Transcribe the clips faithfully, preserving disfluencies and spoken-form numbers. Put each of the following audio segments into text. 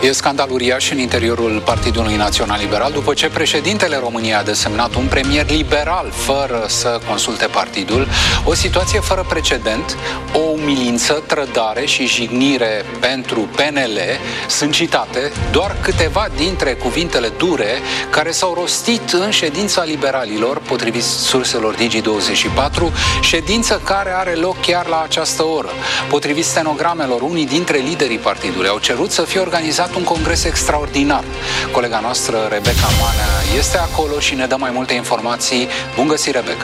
E scandal uriaș în interiorul Partidului Național Liberal după ce președintele României a desemnat un premier liberal fără să consulte partidul. O situație fără precedent, o umilință, trădare și jignire pentru P N L sunt citate doar câteva dintre cuvintele dure care s-au rostit în ședința liberalilor, potrivit surselor Digi douăzeci și patru, ședință care are loc chiar la această oră. Potrivit stenogramelor, unii dintre liderii partidului au cerut să fie organizat un congres extraordinar. Colega noastră, Rebecca Manea, este acolo și ne dă mai multe informații. Bun găsit, Rebecca!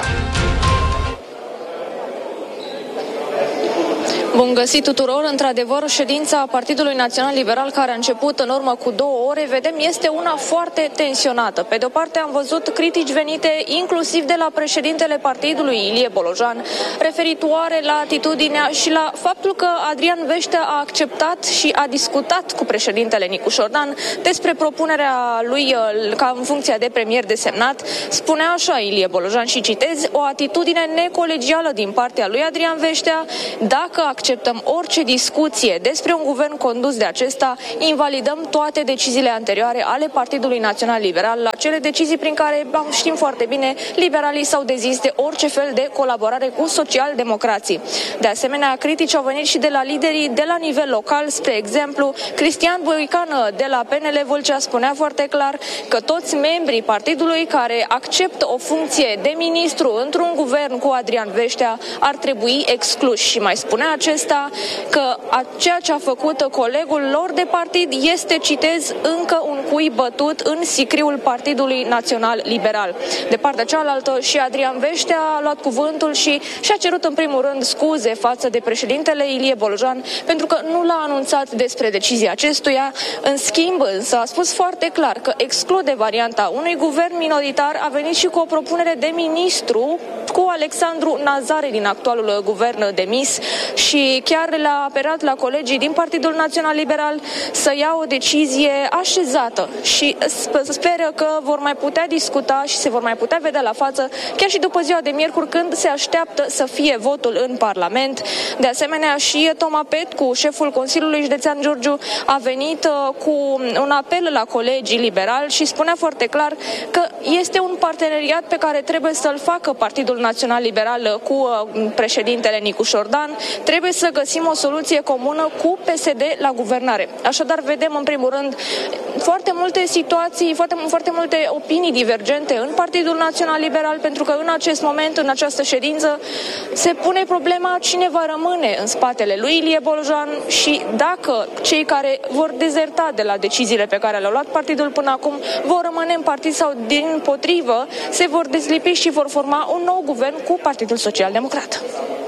Bun găsit tuturor! Într-adevăr, ședința Partidului Național Liberal, care a început în urmă cu două ore, vedem, este una foarte tensionată. Pe de-o parte am văzut critici venite inclusiv de la președintele partidului, Ilie Bolojan, referitoare la atitudinea și la faptul că Adrian Veștea a acceptat și a discutat cu președintele Nicu Șordan despre propunerea lui ca în funcția de premier desemnat. Spunea așa Ilie Bolojan, și citez: o atitudine necolegială din partea lui Adrian Veștea. Dacă acceptăm orice discuție despre un guvern condus de acesta, invalidăm toate deciziile anterioare ale Partidului Național Liberal, la cele decizii prin care, știm foarte bine, liberalii s-au dezis de orice fel de colaborare cu social-democrații. De asemenea, critici au venit și de la liderii de la nivel local. Spre exemplu, Cristian Boican de la P N L Vâlcea spunea foarte clar că toți membrii partidului care acceptă o funcție de ministru într-un guvern cu Adrian Veștea ar trebui excluși și mai spunea acesta că ceea ce a făcut colegul lor de partid este, citez, încă un cui bătut în sicriul Partidului Național Liberal. De partea cealaltă, și Adrian Veștea a luat cuvântul și și-a cerut în primul rând scuze față de președintele Ilie Bolojan pentru că nu l-a anunțat despre decizia acestuia. În schimb, însă, a spus foarte clar că exclude varianta unui guvern minoritar. A venit și cu o propunere de ministru cu Alexandru Nazare din actualul guvern demis și chiar le-a apelat la colegii din Partidul Național Liberal să ia o decizie așezată și speră că vor mai putea discuta și se vor mai putea vedea la față chiar și după ziua de miercuri, când se așteaptă să fie votul în Parlament. De asemenea, și Toma Petcu, șeful Consiliului Județean Giurgiu, a venit cu un apel la colegii liberali și spunea foarte clar că este un parteneriat pe care trebuie să-l facă Partidul Național Liberal cu președintele Nicu Șordan. Trebuie să găsim o soluție comună cu P S D la guvernare. Așadar, vedem în primul rând foarte multe situații, foarte, foarte multe opinii divergente în Partidul Național Liberal, pentru că în acest moment, în această ședință, se pune problema cine va rămâne în spatele lui Ilie Bolojan și dacă cei care vor dezerta de la deciziile pe care le-au luat partidul până acum vor rămâne în partid sau, dimpotrivă, se vor dezlipi și vor forma un nou guvern cu Partidul Social Democrat.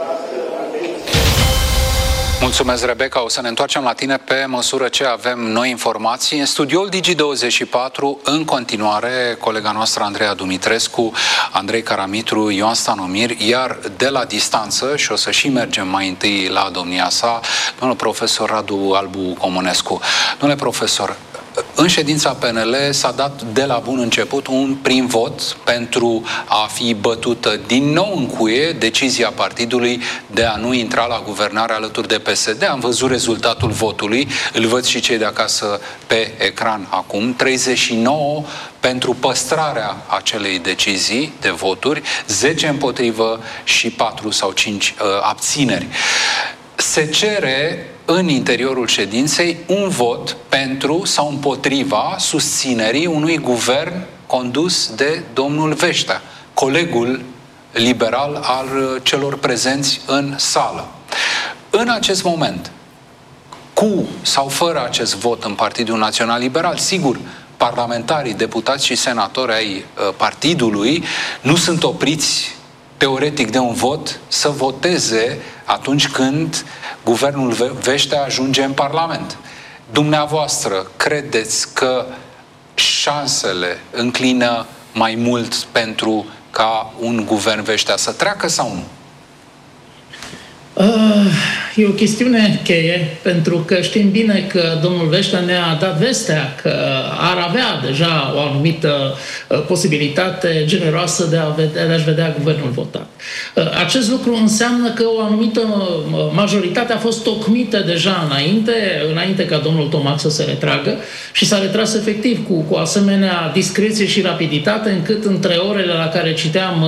Mulțumesc, Rebecca. O să ne întoarcem la tine pe măsură ce avem noi informații. În studioul Digi douăzeci și patru, în continuare, colega noastră Andreea Dumitrescu, Andrei Caramitru, Ioan Stanomir, iar de la distanță, și o să și mergem mai întâi la domnia sa, domnul profesor Radu Albu Comănescu. Domnule profesor, în ședința P N L s-a dat de la bun început un prim vot pentru a fi bătută din nou în cuie decizia partidului de a nu intra la guvernare alături de P S D. Am văzut rezultatul votului, îl văd și cei de acasă pe ecran acum, treizeci și nouă pentru păstrarea acelei decizii de voturi, zece împotrivă și patru sau cinci uh, abțineri. Se cere în interiorul ședinței un vot pentru sau împotriva susținerii unui guvern condus de domnul Veștea, colegul liberal al celor prezenți în sală. În acest moment, cu sau fără acest vot în Partidul Național Liberal, sigur, parlamentarii, deputați și senatori ai partidului nu sunt opriți teoretic de un vot să voteze atunci când guvernul Veștea ajunge în Parlament. Dumneavoastră, credeți că șansele înclină mai mult pentru ca un guvern Veștea să treacă sau nu? E o chestiune cheie, pentru că știm bine că domnul Veștea ne-a dat vestea că ar avea deja o anumită posibilitate generoasă de, a vedea, de a-și vedea guvernul votat. Acest lucru înseamnă că o anumită majoritate a fost tocmită deja înainte, înainte ca domnul Tomac să se retragă și s-a retras efectiv cu, cu asemenea discreție și rapiditate, încât între orele la care citeam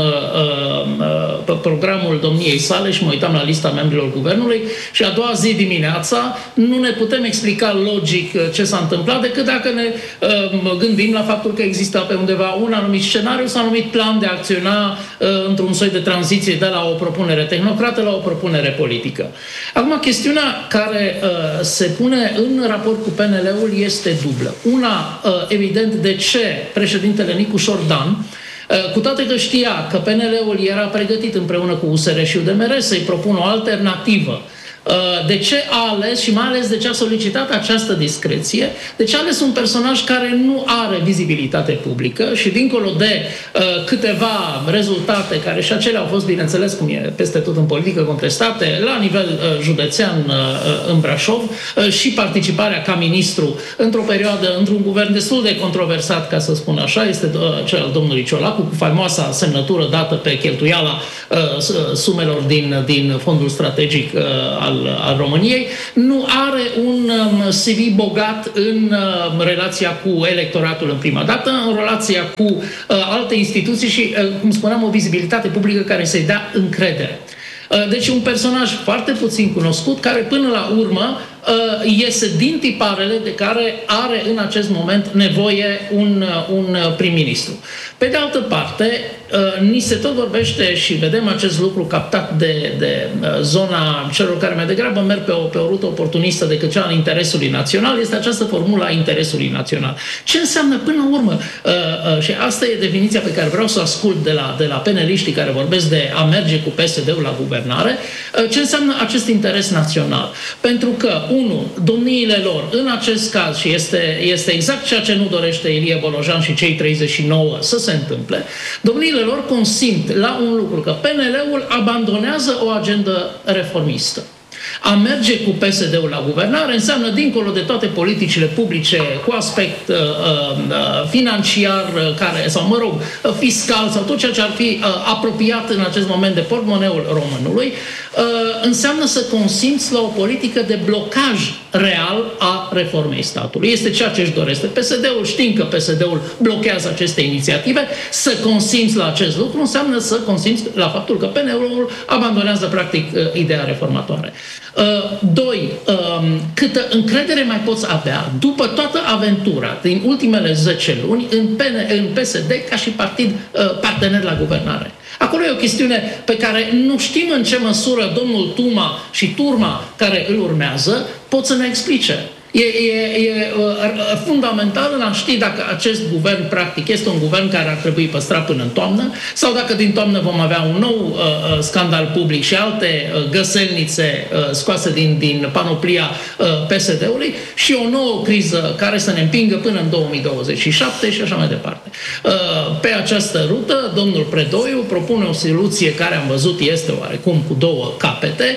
uh, uh, programul domniei sale și mă uitam la lista membrilor guvernului și a doua zi dimineața nu ne putem explica logic ce s-a întâmplat decât dacă ne uh, gândim la faptul că exista pe undeva un anumit scenariu sau un anumit plan de a acționa uh, într-un soi de tranziție de la o propunere tehnocrată la o propunere politică. Acum, chestiunea care uh, se pune în raport cu P N L-ul este dublă. Una, uh, evident, de ce președintele Nicu Șordan, cu toate că știa că P N L-ul era pregătit împreună cu U S R și U D M R să-i propună o alternativă, de ce a ales și mai ales de ce a solicitat această discreție, de ce a ales un personaj care nu are vizibilitate publică și dincolo de uh, câteva rezultate care și acelea au fost, bineînțeles, cum e peste tot în politică, contestate la nivel uh, județean uh, în Brașov uh, și participarea ca ministru într-o perioadă, într-un guvern destul de controversat, ca să spun așa, este uh, cel al domnului Ciolacu, cu faimoasa semnătură dată pe cheltuiala uh, sumelor din, din fondul strategic uh, al Al, al României, nu are un um, C V bogat în uh, relația cu electoratul în prima dată, în relația cu uh, alte instituții și, uh, cum spuneam, o vizibilitate publică care să-i dea încredere. Uh, deci un personaj foarte puțin cunoscut, care până la urmă uh, iese din tiparele de care are în acest moment nevoie un, uh, un prim-ministru. Pe de altă parte, uh, ni se tot vorbește și vedem acest lucru captat de, de uh, zona celor care mai degrabă merg pe o, pe o rută oportunistă decât cea a interesului național, este această formulă a interesului național. Ce înseamnă până la urmă, uh, uh, și asta e definiția pe care vreau să o ascult de la, de la peneliștii care vorbesc de a merge cu P S D-ul la guvernare, uh, ce înseamnă acest interes național? Pentru că, unu, domniile lor, în acest caz, și este, este exact ceea ce nu dorește Ilie Bolojan și cei treizeci și nouă să se întâmple, domniile lor consimt la un lucru, că P N L-ul abandonează o agendă reformistă. A merge cu P S D-ul la guvernare înseamnă, dincolo de toate politicile publice cu aspect uh, uh, financiar, uh, care, sau mă rog, uh, fiscal, sau tot ceea ce ar fi uh, apropiat în acest moment de portmoneul românului, uh, înseamnă să consimți la o politică de blocaj real a reformei statului. Este ceea ce își dorește P S D-ul, știind că P S D-ul blochează aceste inițiative, să consimți la acest lucru înseamnă să consimți la faptul că P N L-ul abandonează practic uh, ideea reformatoare. Uh, doi, um, câtă încredere mai poți avea după toată aventura din ultimele zece luni în, P N, în P S D ca și partid uh, partener la guvernare? Acolo e o chestiune pe care nu știm în ce măsură domnul Tuma și turma care îl urmează pot să ne explice. E, e, e fundamental în a ști dacă acest guvern practic este un guvern care ar trebui păstrat până în toamnă sau dacă din toamnă vom avea un nou uh, scandal public și alte uh, găselnițe uh, scoase din, din panoplia uh, P S D-ului și o nouă criză care să ne împingă până în două mii douăzeci și șapte și așa mai departe. Uh, pe această rută, domnul Predoiu propune o soluție care am văzut este oarecum cu două capete,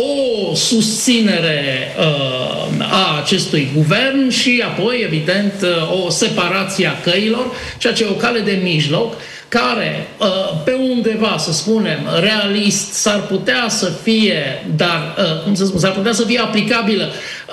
o susținere uh, a acestui guvern și apoi, evident, o separație a căilor, ceea ce e o cale de mijloc, care pe undeva, să spunem, realist, s-ar putea să fie, dar, cum să spun, s-ar putea să fie aplicabilă,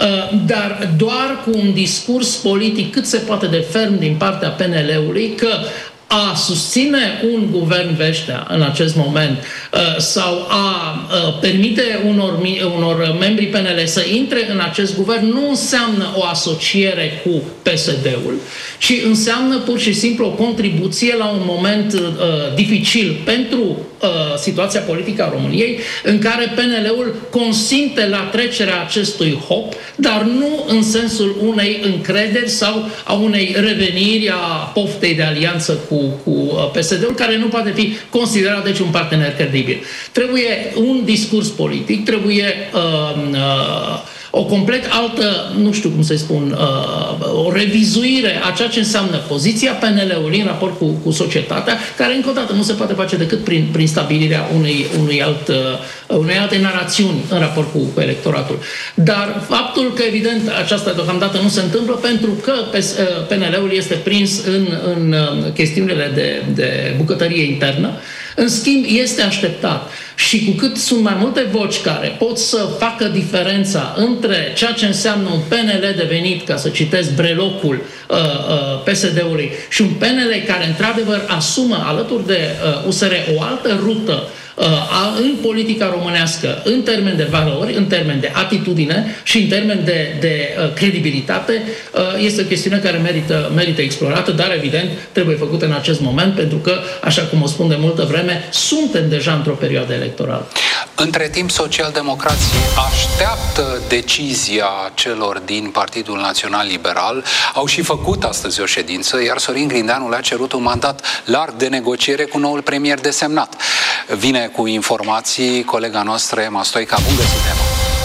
dar doar cu un discurs politic cât se poate de ferm din partea P N L-ului, că a susține un guvern Veștea în acest moment sau a permite unor, unor membri P N L să intre în acest guvern nu înseamnă o asociere cu P S D-ul, ci înseamnă pur și simplu o contribuție la un moment uh, dificil pentru uh, situația politică a României, în care P N L-ul consimte la trecerea acestui hop, dar nu în sensul unei încrederi sau a unei reveniri a poftei de alianță cu cu P S D-ul, care nu poate fi considerat deci un partener credibil. Trebuie un discurs politic, trebuie uh, uh, o complet altă, nu știu cum să-i spun, uh, o revizuire a ceea ce înseamnă poziția P N L-ului în raport cu, cu societatea, care încă o dată nu se poate face decât prin, prin stabilirea unei, unui alt, uh, unei alte narațiuni în raport cu, cu electoratul. Dar faptul că, evident, aceasta deocamdată nu se întâmplă pentru că P N L-ul este prins în, în chestiunile de, de bucătărie internă, în schimb, este așteptat. Și cu cât sunt mai multe voci care pot să facă diferența între ceea ce înseamnă un P N L devenit, ca să citesc brelocul uh, uh, P S D-ului, și un P N L care, într-adevăr, asumă alături de uh, U S R o altă rută uh, a, în politica românească, în termen de valori, în termen de atitudine și în termen de, de uh, credibilitate, uh, este o chestiune care merită, merită explorată, dar, evident, trebuie făcută în acest moment, pentru că, așa cum o spun de multă vreme, suntem deja într-o perioadă electorală. Între timp, socialdemocrații așteaptă decizia celor din Partidul Național Liberal. Au și făcut astăzi o ședință, iar Sorin Grindeanu le-a cerut un mandat larg de negociere cu noul premier desemnat. Vine cu informații colega noastră, Emma Stoica. Bun găsit, Emma!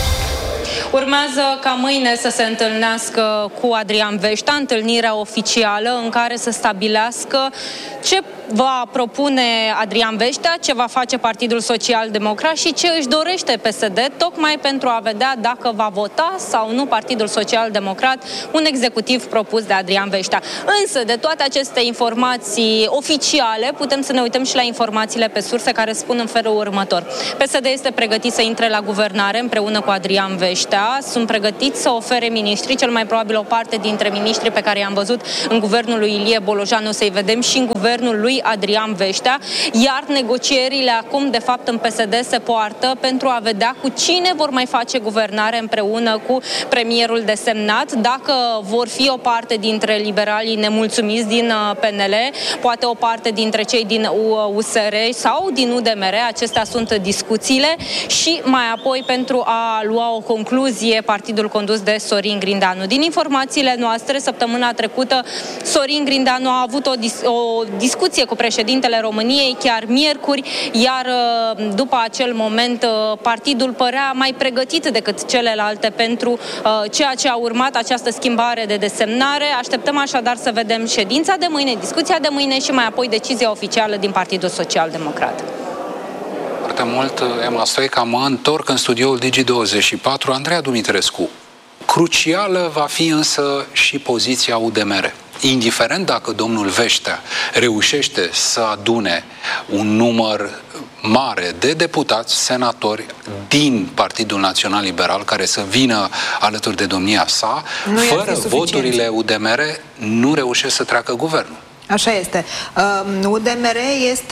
Urmează ca mâine să se întâlnească cu Adrian Veșta, întâlnirea oficială în care să stabilească ce va propune Adrian Veștea, ce va face Partidul Social Democrat și ce își dorește P S D, tocmai pentru a vedea dacă va vota sau nu Partidul Social Democrat un executiv propus de Adrian Veștea. Însă, de toate aceste informații oficiale, putem să ne uităm și la informațiile pe surse care spun în felul următor. P S D este pregătit să intre la guvernare împreună cu Adrian Veștea. Sunt pregătiți să ofere miniștri, cel mai probabil o parte dintre miniștrii pe care i-am văzut în guvernul lui Ilie Bolojan, o să-i vedem și în guvernul lui Adrian Veștea, iar negocierile acum, de fapt, în P S D se poartă pentru a vedea cu cine vor mai face guvernare împreună cu premierul desemnat, dacă vor fi o parte dintre liberalii nemulțumiți din P N L, poate o parte dintre cei din U S R sau din U D M R, acestea sunt discuțiile, și mai apoi, pentru a lua o concluzie, partidul condus de Sorin Grindeanu. Din informațiile noastre, săptămâna trecută, Sorin Grindeanu a avut o, dis- o discuție cu președintele României chiar miercuri, iar după acel moment partidul părea mai pregătit decât celelalte pentru uh, ceea ce a urmat această schimbare de desemnare. Așteptăm așadar să vedem ședința de mâine, discuția de mâine și mai apoi decizia oficială din Partidul Social Democrat. Foarte mult, Emma Stoica. Mă întorc în studioul Digi douăzeci și patru. Andreea Dumitrescu, crucială va fi însă și poziția U D M R. Indiferent dacă domnul Veștea reușește să adune un număr mare de deputați, senatori din Partidul Național Liberal care să vină alături de domnia sa, nu fără voturile U D M R nu reușesc să treacă guvernul. Așa este. U D M R este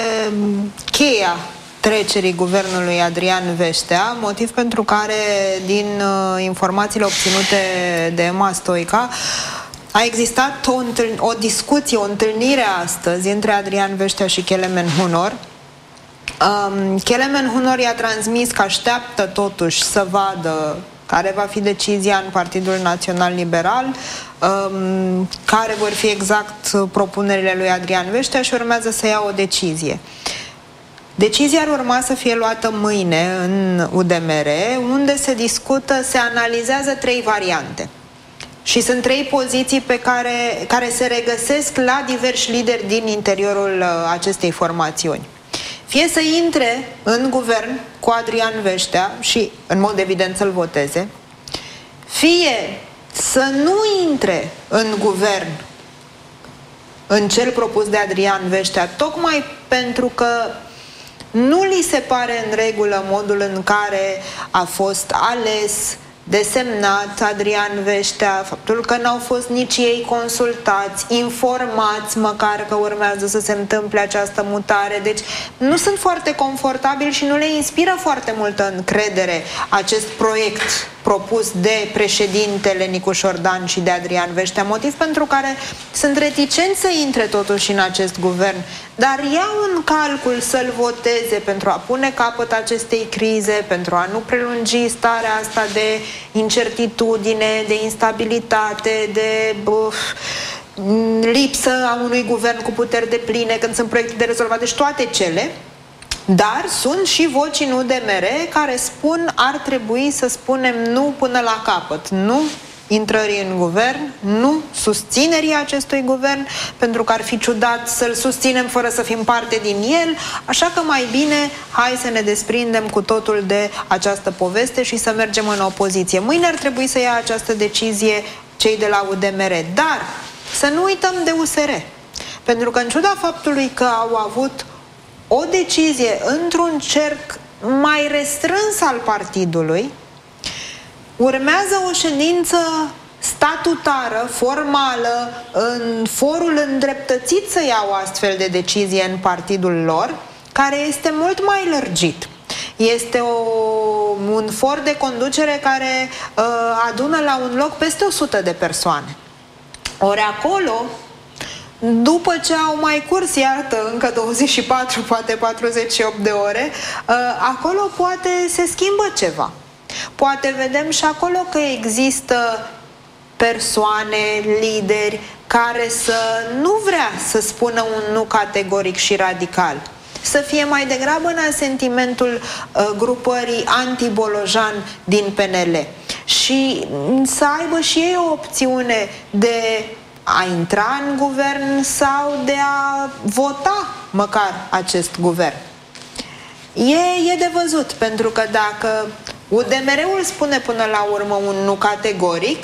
cheia trecerii guvernului Adrian Veștea, motiv pentru care, din informațiile obținute de Emma Stoica, a existat o, o discuție, o întâlnire astăzi între Adrian Veștea și Kelemen Hunor. Um, Kelemen Hunor i-a transmis că așteaptă totuși să vadă care va fi decizia în Partidul Național Liberal, um, care vor fi exact propunerile lui Adrian Veștea și urmează să ia o decizie. Decizia ar urma să fie luată mâine în U D M R, unde se discută, se analizează trei variante. Și sunt trei poziții pe care, care se regăsesc la diversi lideri din interiorul uh, acestei formațiuni. Fie să intre în guvern cu Adrian Veștea și, în mod evident, să-l voteze, fie să nu intre în guvern în cel propus de Adrian Veștea, tocmai pentru că nu li se pare în regulă modul în care a fost ales, desemnat Adrian Veștea, faptul că n-au fost nici ei consultați, informați măcar că urmează să se întâmple această mutare. Deci nu sunt foarte confortabili și nu le inspiră foarte multă încredere acest proiect propus de președintele Nicu Șordan și de Adrian Veștea, motiv pentru care sunt reticenți să intre totuși în acest guvern, dar iau în calcul să-l voteze pentru a pune capăt acestei crize, pentru a nu prelungi starea asta de incertitudine, de instabilitate, de buf, lipsă a unui guvern cu puteri depline când sunt proiecte de rezolvat. Deci toate cele. Dar sunt și voci în U D M R care spun ar trebui să spunem nu până la capăt, nu intrării în guvern, nu susținerii acestui guvern, pentru că ar fi ciudat să-l susținem fără să fim parte din el, așa că mai bine hai să ne desprindem cu totul de această poveste și să mergem în opoziție. Mâine ar trebui să ia această decizie cei de la U D M R, dar să nu uităm de U S R, pentru că în ciuda faptului că au avut o decizie într-un cerc mai restrâns al partidului, urmează o ședință statutară, formală, în forul îndreptățit să ia o astfel de decizie în partidul lor, care este mult mai lărgit. Este o, un for de conducere care uh, adună la un loc peste o sută de persoane. Ori acolo, după ce au mai curs, iată, încă douăzeci și patru, poate patruzeci și opt de ore, uh, acolo poate se schimbă ceva. Poate vedem și acolo că există persoane, lideri, care să nu vrea să spună un nu categoric și radical, să fie mai degrabă în asentimentul uh, grupării anti-Bolojan din P N L și să aibă și ei o opțiune de a intra în guvern sau de a vota măcar acest guvern. E, e de văzut, pentru că dacă U D M R-ul spune până la urmă un nu categoric,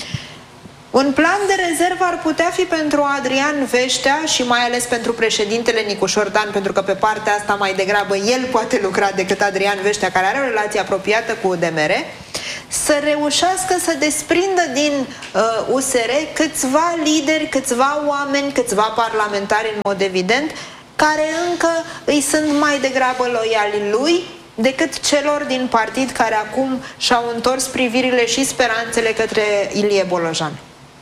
un plan de rezervă ar putea fi pentru Adrian Veștea și mai ales pentru președintele Nicușor Dan, pentru că pe partea asta mai degrabă el poate lucra decât Adrian Veștea, care are o relație apropiată cu U D M R, să reușească să desprindă din uh, U S R câțiva lideri, câțiva oameni, câțiva parlamentari în mod evident, care încă îi sunt mai degrabă loiali lui decât celor din partid care acum și-au întors privirile și speranțele către Ilie Bolojan.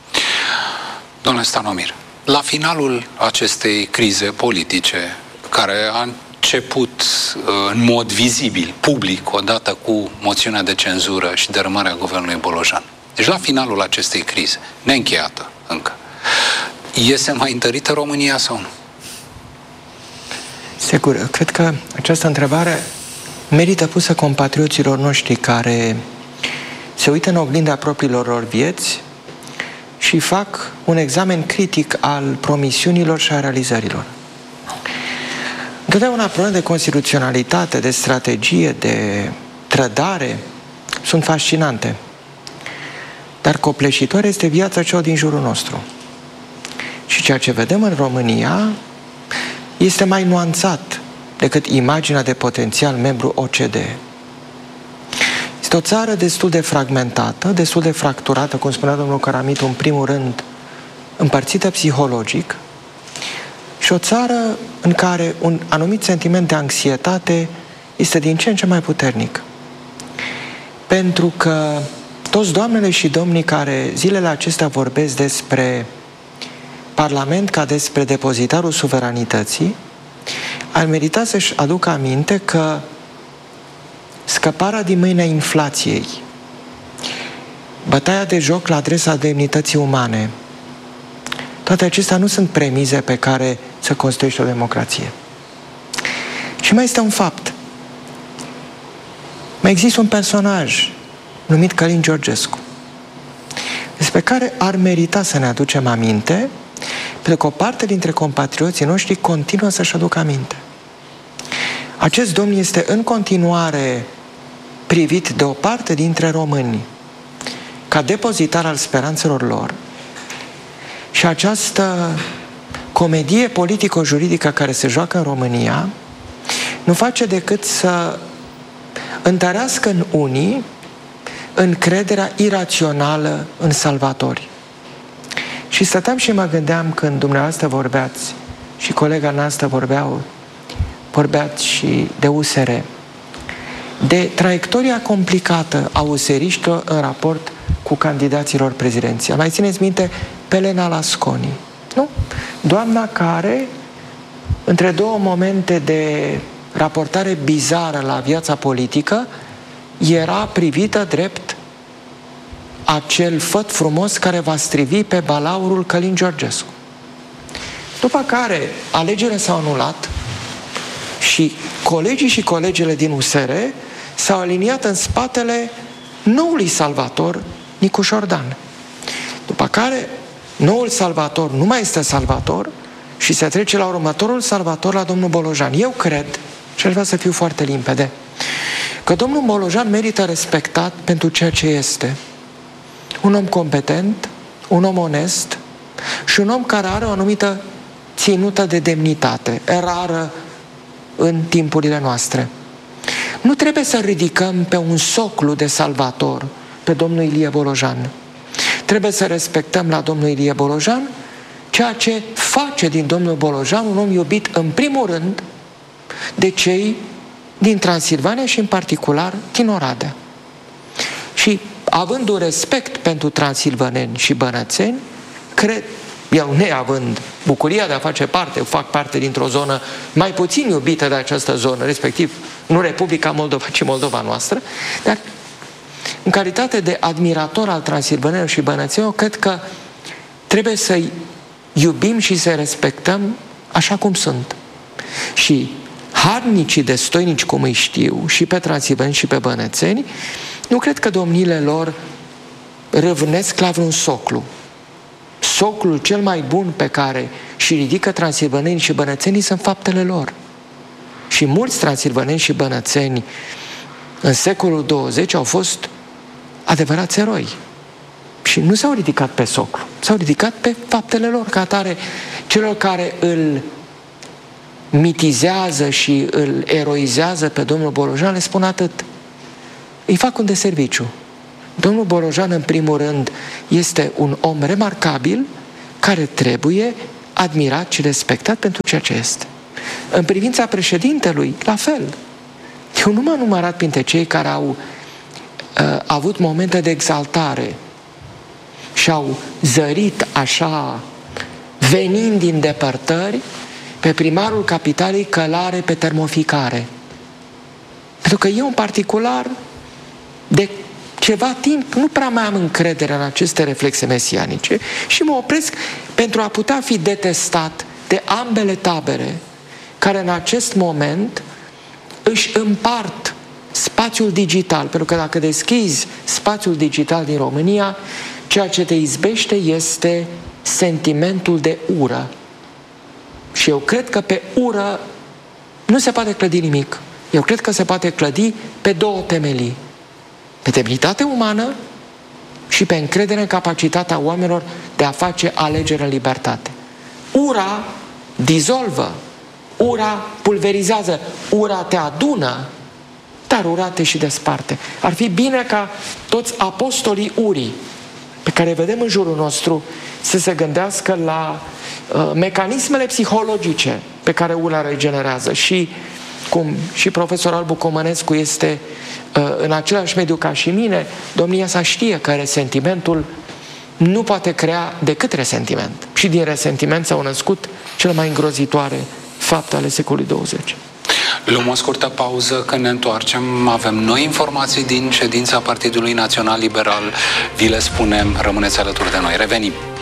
Domnule Stanomir, la finalul acestei crize politice, care a început în mod vizibil, public, odată cu moțiunea de cenzură și dărâmarea guvernului Bolojan, deci la finalul acestei crize, neîncheiată încă, iese mai întărită România sau nu? Sigur, cred că această întrebare merită pusă compatrioților noștri care se uită în oglinda propriilor lor vieți și fac un examen critic al promisiunilor și a realizărilor. Întotdeauna probleme de constituționalitate, de strategie, de trădare sunt fascinante. Dar copleșitoare este viața celor din jurul nostru. Și ceea ce vedem în România este mai nuanțat decât imaginea de potențial membru O C D E. Este o țară destul de fragmentată, destul de fracturată, cum spunea domnul Caramitru, în primul rând împărțită psihologic, și o țară în care un anumit sentiment de anxietate este din ce în ce mai puternic. Pentru că toți doamnele și domnii care zilele acestea vorbesc despre Parlament ca despre depozitarul suveranității, ar merita să-și aducă aminte că scăparea din mâinea inflației, bătaia de joc la adresa demnității umane, toate acestea nu sunt premize pe care să construiești o democrație. Și mai este un fapt. Mai există un personaj numit Călin Georgescu, despre care ar merita să ne aducem aminte, pentru că o parte dintre compatrioții noștri continuă să-și aducă aminte. Acest domn este în continuare privit de o parte dintre români ca depozitar al speranțelor lor și această comedie politico-juridică care se joacă în România nu face decât să întărească în unii încrederea irațională în salvatori. Și stăteam și mă gândeam când dumneavoastră vorbeați și colega noastră vorbeau, vorbeați și de U S R, de traiectoria complicată a useriștilor în raport cu candidaților prezidențiali. Mai țineți minte Pelena Lasconi, nu? Doamna care, între două momente de raportare bizară la viața politică, era privită drept acel făt frumos care va strivi pe balaurul Călin Georgescu. După care alegerile s-au anulat Și colegii și colegele din U S R s-au aliniat în spatele noului salvator, Nicu Șordan. După care, noul salvator nu mai este salvator și se trece la următorul salvator, la domnul Bolojan. Eu cred, și aș vrea să fiu foarte limpede, că domnul Bolojan merită respectat pentru ceea ce este. Un om competent, un om onest și un om care are o anumită ținută de demnitate, rară în timpurile noastre. Nu trebuie să ridicăm pe un soclu de salvator pe domnul Ilie Bolojan. Trebuie să respectăm la domnul Ilie Bolojan ceea ce face din domnul Bolojan un om iubit în primul rând de cei din Transilvania și în particular din Oradea. Și având un respect pentru transilvaneni și bănățeni, cred, eu neavând bucuria de a face parte, fac parte dintr-o zonă mai puțin iubită de această zonă, respectiv nu Republica Moldova, ci Moldova noastră, dar în calitate de admirator al transilvanenilor și bănățenilor, cred că trebuie să-i iubim și să-i respectăm așa cum sunt. Și harnicii destoinici, cum îi știu, și pe transilvani și pe bănățeni, nu cred că domniile lor râvnesc la vreun soclu. Soclul cel mai bun pe care și ridică transilvanenii și bănățenii sunt faptele lor. Și mulți transilvaneni și bănățeni în secolul douăzeci au fost adevărați eroi. Și nu s-au ridicat pe soclu, s-au ridicat pe faptele lor. Ca atare, celor care îl mitizează și îl eroizează pe domnul Bolojan le spun atât: îi fac un deserviciu. Domnul Bolojan, în primul rând, este un om remarcabil care trebuie admirat și respectat pentru ceea ce este. În privința președintelui, la fel. Eu nu m-am numărat printre cei care au uh, avut momente de exaltare și au zărit așa, venind din depărtări, pe primarul capitalei călare pe termoficare. Pentru că eu, în particular, de ceva timp nu prea mai am încredere în aceste reflexe mesianice și mă opresc pentru a putea fi detestat de ambele tabere care în acest moment își împart spațiul digital, pentru că dacă deschizi spațiul digital din România, ceea ce te izbește este sentimentul de ură. Și eu cred că pe ură nu se poate clădi nimic. Eu cred că se poate clădi pe două temelii: pe demnitate umană și pe încredere în capacitatea oamenilor de a face alegeri în libertate. Ura dizolvă, ura pulverizează, ura te adună, dar ura te și desparte. Ar fi bine ca toți apostolii urii pe care vedem în jurul nostru să se gândească la uh, mecanismele psihologice pe care ura le generează. Și cum și profesor Albu Comănescu este uh, în același mediu ca și mine, domnia sa știe că resentimentul nu poate crea decât resentiment. Și din resentiment s-au născut cele mai îngrozitoare fapte ale secolului douăzeci. Luăm o scurtă pauză, când ne întoarcem avem noi informații din ședința Partidului Național Liberal. Vi le spunem, rămâneți alături de noi. Revenim!